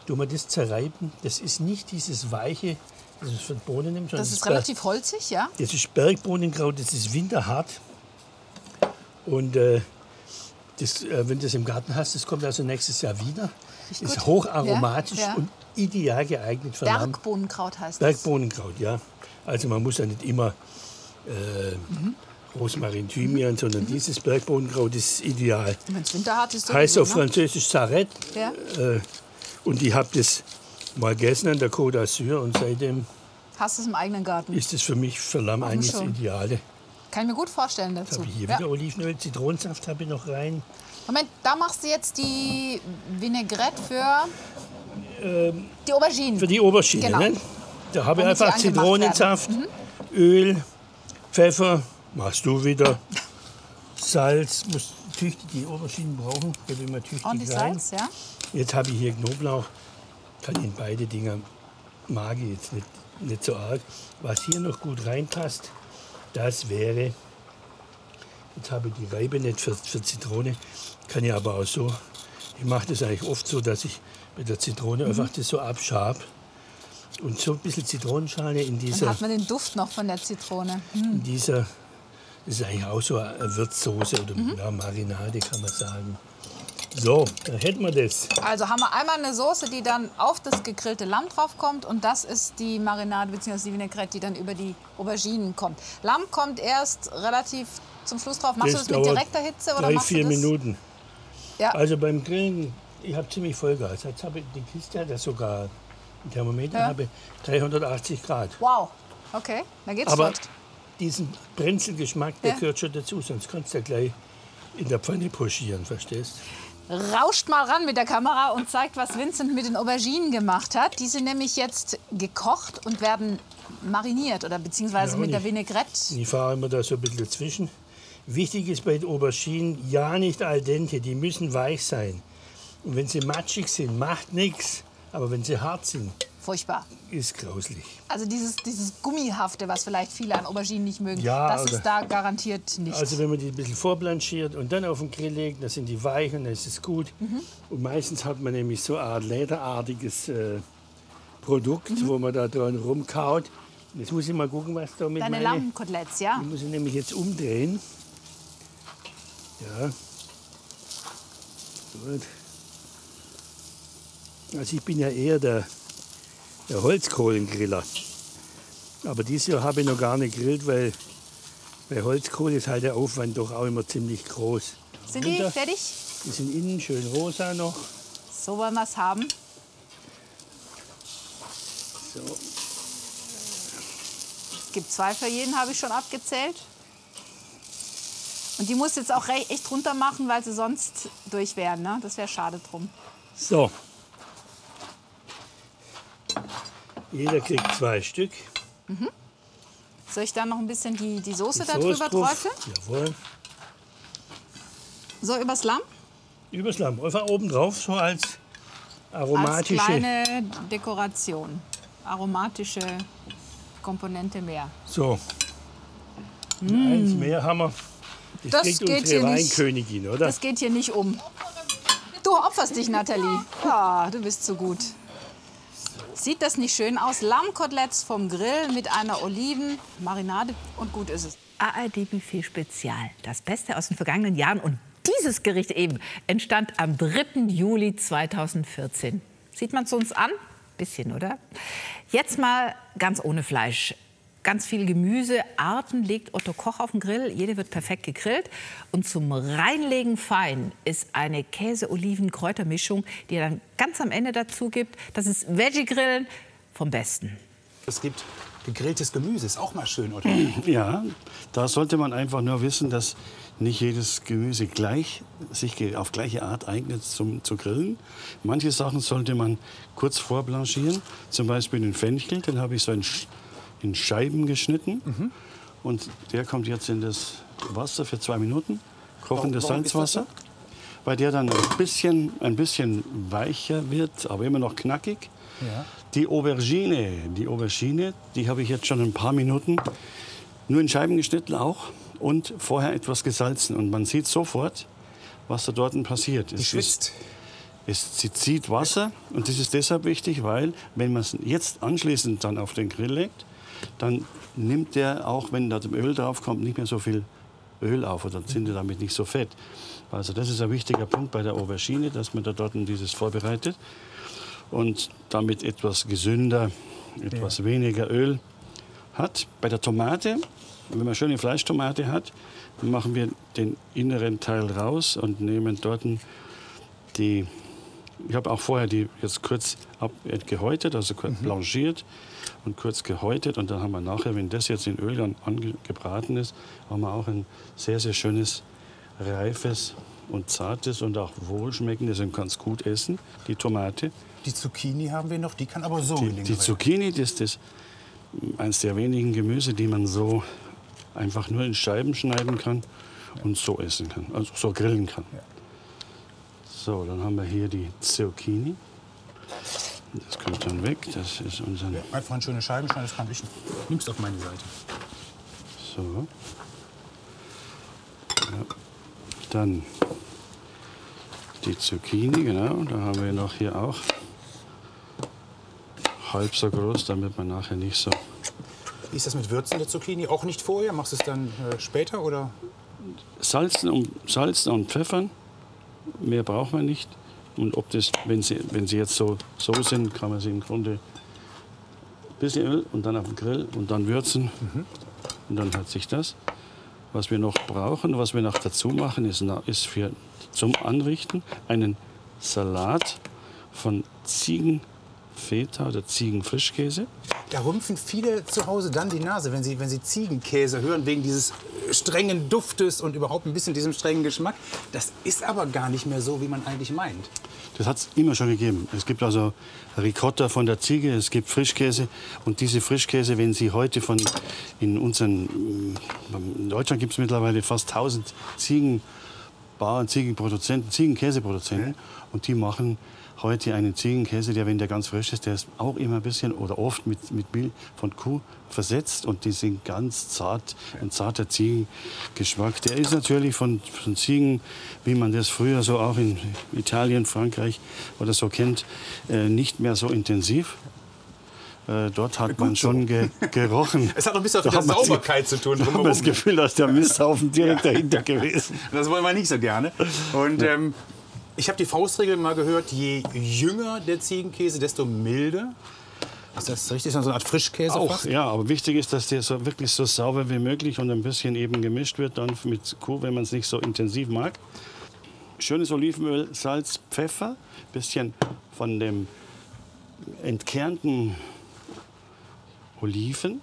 tun wir das zerreiben. Das ist nicht dieses weiche, das man von Bohnen nimmt. Das ist relativ holzig, ja? Das ist Bergbohnenkraut, das ist winterhart. Und wenn du das im Garten hast, das kommt also nächstes Jahr wieder. Ist hocharomatisch und ideal geeignet für Lamm. Bergbohnenkraut heißt das? Bergbohnenkraut, ja. Also man muss ja nicht immer Rosmarin, Thymian, sondern dieses Bergbohnenkraut ist ideal. Wenn es winterhart ist, heißt auf Französisch Sarret. Ja. Und ich habe das mal gegessen an der Côte d'Azur und seitdem hast du es im eigenen Garten? Ist es für mich, für Lamm eigentlich das Ideale. Kann ich mir gut vorstellen dazu. Jetzt habe ich hier wieder Olivenöl, Zitronensaft habe ich noch rein. Moment, da machst du jetzt die Vinaigrette für die Auberginen. Für die Auberginen, genau. Ne? Da habe ich einfach Zitronensaft, Öl, Pfeffer, machst du wieder, Salz, muss tüchtig die Auberginen brauchen, gebe ich mal tüchtig rein. Salz, ja. Jetzt habe ich hier Knoblauch, kann in beide Dinger, mag ich jetzt nicht so arg. Was hier noch gut reinpasst, das wäre, jetzt habe ich die Reibe nicht für Zitrone, kann ich aber auch so, ich mache das eigentlich oft so, dass ich mit der Zitrone einfach das so abschab und so ein bisschen Zitronenschale in dieser... Dann hat man den Duft noch von der Zitrone. In dieser, das ist eigentlich auch so eine Würzsoße oder Marinade, kann man sagen. So, dann hätten wir das. Also haben wir einmal eine Soße, die dann auf das gegrillte Lamm drauf kommt, und das ist die Marinade bzw. die Vinaigrette, die dann über die Auberginen kommt. Lamm kommt erst relativ zum Schluss drauf. Machst du das mit direkter Hitze oder machst du das? 3-4 Minuten. Ja. Also beim Grillen, ich habe ziemlich Vollgas. Jetzt habe ich die Kiste, hat sogar ein Thermometer, habe 380 Grad. Wow, okay, dann geht's Aber flott. diesen Brenzelgeschmack, der gehört schon dazu, sonst kannst du ja gleich in der Pfanne pochieren, verstehst? Rauscht mal ran mit der Kamera und zeigt, was Vincent mit den Auberginen gemacht hat. Die sind nämlich jetzt gekocht und werden mariniert oder beziehungsweise mit der Vinaigrette. Ich fahre immer da so ein bisschen dazwischen. Wichtig ist bei den Auberginen, ja nicht al dente, die müssen weich sein. Und wenn sie matschig sind, macht nichts. Aber wenn sie hart sind, furchtbar. Ist grauslich. Also dieses Gummihafte, was vielleicht viele an Auberginen nicht mögen, ja, das ist da garantiert nicht. Also wenn man die ein bisschen vorblanchiert und dann auf den Grill legt, dann sind die weich und dann ist es gut. Und meistens hat man nämlich so eine Art lederartiges Produkt, wo man da dran rumkaut. Jetzt muss ich mal gucken, was da mit Deine Lammkoteletts, ja? Die muss ich nämlich jetzt umdrehen. Ja. Gut. Also ich bin ja eher der Holzkohlengriller. Aber dieses Jahr habe ich noch gar nicht gegrillt, weil bei Holzkohle ist halt der Aufwand doch auch immer ziemlich groß. Sind die fertig? Die sind innen schön rosa noch. So wollen wir es haben. So. Es gibt 2 für jeden, habe ich schon abgezählt. Und die muss jetzt auch echt runter machen, weil sie sonst durch wären. Ne? Das wäre schade drum. So. Jeder kriegt 2 Stück. Soll ich dann noch ein bisschen die Soße da drüber träufeln? Jawohl. So, übers Lamm? Übers Lamm. Einfach oben drauf, so als aromatische... Als kleine Dekoration. Aromatische Komponente mehr. So. Eins mehr haben wir. Das kriegt unsere Weinkönigin, oder? Das geht hier nicht um. Du opferst dich, Nathalie. Ah, du bist so gut. Sieht das nicht schön aus? Lammkoteletts vom Grill mit einer Olivenmarinade und gut ist es. ARD Buffet Spezial. Das Beste aus den vergangenen Jahren. Und dieses Gericht eben entstand am 3. Juli 2014. Sieht man es uns an? Bisschen, oder? Jetzt mal ganz ohne Fleisch. Ganz viel Gemüsearten legt Otto Koch auf den Grill. Jede wird perfekt gegrillt. Und zum Reinlegen fein ist eine Käse-Oliven-Kräutermischung, die er dann ganz am Ende dazu gibt. Das ist Veggie-Grillen vom Besten. Es gibt gegrilltes Gemüse, ist auch mal schön, oder? Ja, da sollte man einfach nur wissen, dass nicht jedes Gemüse sich auf gleiche Art eignet zu grillen. Manche Sachen sollte man kurz vorblanchieren. Zum Beispiel den Fenchel, den habe ich so in Scheiben geschnitten. Und der kommt jetzt in das Wasser für 2 Minuten, kochendes Salzwasser, bei der dann ein bisschen weicher wird, aber immer noch knackig. Ja. Die Aubergine, die habe ich jetzt schon ein paar Minuten nur in Scheiben geschnitten auch und vorher etwas gesalzen. Und man sieht sofort, was da dort passiert. Die schwitzt. Sie zieht Wasser und das ist deshalb wichtig, weil wenn man es jetzt anschließend dann auf den Grill legt, dann nimmt der, auch wenn da Öl drauf kommt, nicht mehr so viel Öl auf oder sind die damit nicht so fett. Also das ist ein wichtiger Punkt bei der Aubergine, dass man da dort dieses vorbereitet und damit etwas gesünder, etwas weniger Öl hat. Bei der Tomate, wenn man schöne Fleischtomate hat, dann machen wir den inneren Teil raus und nehmen dort die. Ich habe auch vorher die jetzt kurz gehäutet, also kurz blanchiert und kurz gehäutet. Und dann haben wir nachher, wenn das jetzt in Öl dann angebraten ist, haben wir auch ein sehr, sehr schönes, reifes und zartes und auch wohlschmeckendes und ganz gut essen, die Tomate. Die Zucchini haben wir noch, die kann aber so gelingen. Die Zucchini, das ist eines der wenigen Gemüse, die man so einfach nur in Scheiben schneiden kann und so essen kann, also so grillen kann. Ja. So, dann haben wir hier die Zucchini. Das kommt dann weg. Das ist unser. Ja, einfach eine schöne Scheiben schneiden, das kann ich. Nimm's auf meine Seite. So. Ja. Dann die Zucchini, genau. Da haben wir noch hier auch halb so groß, damit man nachher nicht so. Wie ist das mit Würzen der Zucchini? Auch nicht vorher? Machst du es dann später oder? Salzen und pfeffern. Mehr braucht man nicht. Und ob das, wenn sie jetzt so sind, kann man sie im Grunde ein bisschen Öl und dann auf den Grill und dann würzen. Und dann hat sich das. Was wir noch brauchen, was wir noch dazu machen, ist zum Anrichten einen Salat von Ziegenfeta oder Ziegenfrischkäse. Da rümpfen viele zu Hause dann die Nase, wenn sie Ziegenkäse hören, wegen dieses strengen Duftes und überhaupt ein bisschen diesem strengen Geschmack. Das ist aber gar nicht mehr so, wie man eigentlich meint. Das hat es immer schon gegeben. Es gibt also Ricotta von der Ziege, es gibt Frischkäse. Und diese Frischkäse, wenn Sie heute in Deutschland gibt es mittlerweile fast 1000 Ziegenbauern, Ziegenkäseproduzenten. Und die machen heute einen Ziegenkäse, der, wenn der ganz frisch ist, der ist auch immer ein bisschen oder oft mit Milch von Kuh versetzt und die sind ganz zart, ein zarter Ziegengeschmack. Der ist natürlich von Ziegen, wie man das früher so auch in Italien, Frankreich oder so kennt, nicht mehr so intensiv. Dort hat man schon gerochen. Es hat ein bisschen mit der Sauberkeit zu tun. Da haben wir das Gefühl, dass der Misthaufen direkt dahinter gewesen. Das wollen wir nicht so gerne. Und ich habe die Faustregel mal gehört, je jünger der Ziegenkäse, desto milder. Ist das richtig? So eine Art Frischkäse Auch, fast? ja, aber wichtig ist, dass der so wirklich so sauber wie möglich und ein bisschen eben gemischt wird dann mit Kuh, wenn man es nicht so intensiv mag. Schönes Olivenöl, Salz, Pfeffer, bisschen von dem entkernten Oliven.